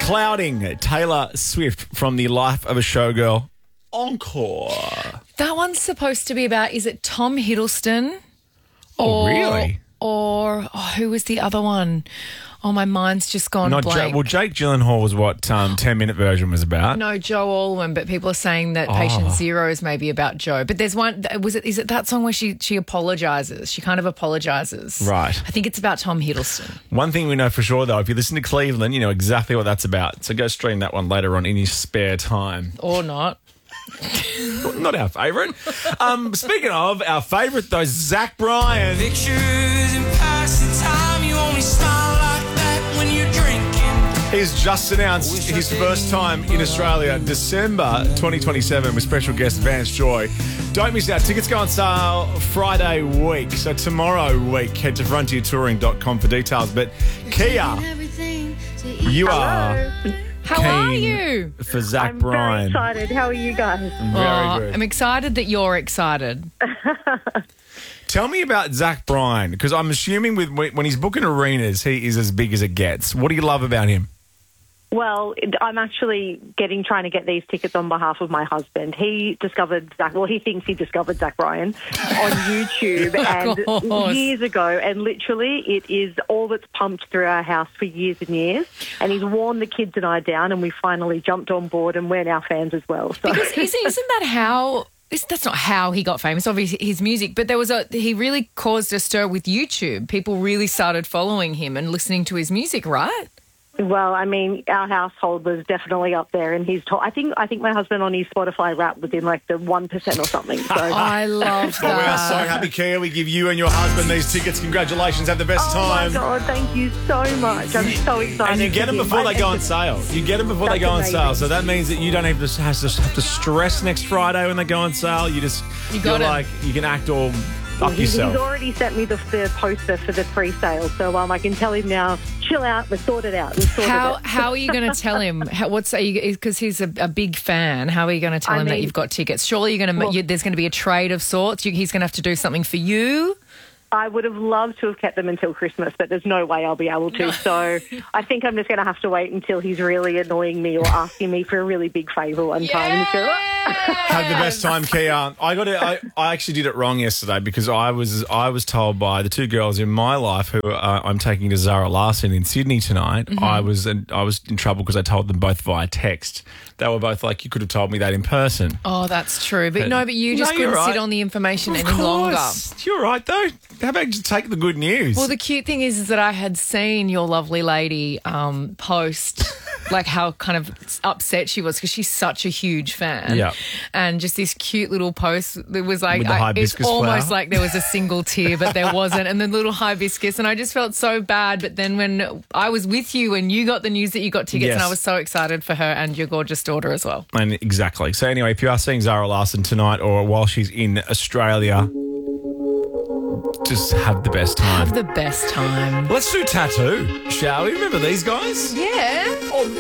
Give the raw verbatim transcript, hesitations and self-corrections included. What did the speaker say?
Clouding, Taylor Swift from the Life of a Showgirl Encore. That one's supposed to be about, is it Tom Hiddleston? Oh, or, really? Or oh, who was the other one? Oh, my mind's just gone Not blank. Ja- well, Jake Gyllenhaal was what um, ten-minute version was about. No, Joe Alwyn, but people are saying that Oh. Patient Zero is maybe about Joe. But there's one, was it? Is it that song where she she apologises? She kind of apologises. Right. I think it's about Tom Hiddleston. One thing we know for sure, though, if you listen to Cleveland, you know exactly what that's about. So go stream that one later on in your spare time. Or not. Not our favourite. Um, speaking of our favourite, though, Zach Bryan. Pictures in passing time, you only smile like that when you're drinking. He's just announced his first time in Australia, December twenty twenty-seven, with special guest Vance Joy. Don't miss out. Tickets go on sale Friday week. So tomorrow week, head to frontier touring dot com for details. But Kia, you are How are keen you? for Zach I'm Bryan. very excited. How are you guys? Very Oh, good. I'm excited that you're excited. Tell me about Zach Bryan, because I'm assuming with when he's booking arenas, he is as big as it gets. What do you love about him? Well, I'm actually getting trying to get these tickets on behalf of my husband. He discovered Zach. Well, he thinks he discovered Zach Bryan on YouTube course. and years ago, and literally it is all that's pumped through our house for years and years. And he's worn the kids and I down, and we finally jumped on board, and we're now fans as well. So. Because isn't, isn't that how? Is, that's not how he got famous. Obviously, his music, but there was a. He really caused a stir with YouTube. People really started following him and listening to his music, right? Well, I mean, our household was definitely up there, and he's. To- I think. I think my husband on his Spotify rap was in like the one percent or something. So I love Well, we are that. so happy, Kia. We give you and your husband these tickets. Congratulations. Have the best oh time. my god, thank you so much. I'm so excited. And you get for them him. before I- they go on sale. You get them before they That's go on amazing. sale. So that means that you don't have to have to, have to stress next Friday when they go on sale. You just You got you're it. like you can act all up He's, yourself. he's already sent me the, the poster for the pre-sale, so um, I can tell him now. Chill out. Let's sort it out. We've sorted How it. how are you going to tell him? How, what's because he's a, a big fan? How are you going to tell I him that mean- you've got tickets? Surely you're going to. Well- You, there's going to be a trade of sorts. You, he's going to have to do something for you. I would have loved to have kept them until Christmas, but there's no way I'll be able to. So I think I'm just going to have to wait until he's really annoying me or asking me for a really big favour one time. And just go, Have the best time, Kia. I got it. I, I actually did it wrong yesterday because I was I was told by the two girls in my life who uh, I'm taking to Zara Larson in Sydney tonight. Mm-hmm. I was I was in trouble because I told them both via text. They were both like, you could have told me that in person. Oh, that's true. But no, but you just No, you're couldn't sit right. on the information Of any longer. course. You're right, though. How about just take the good news? Well, the cute thing is, is that I had seen your lovely lady um, post, like how kind of upset she was because she's such a huge fan. Yeah. And just this cute little post that was like, With the I, hibiscus it's almost flower. like there was a single tear, but there wasn't. And the little hibiscus. And I just felt so bad. But then when I was with you and you got the news that you got tickets, Yes. and I was so excited for her and your gorgeous daughter as well. And exactly. So anyway, if you are seeing Zara Larson tonight or while she's in Australia, just have the best time. Have the best time. Let's do Tattoo, shall we? Remember these guys? Yeah. Oh,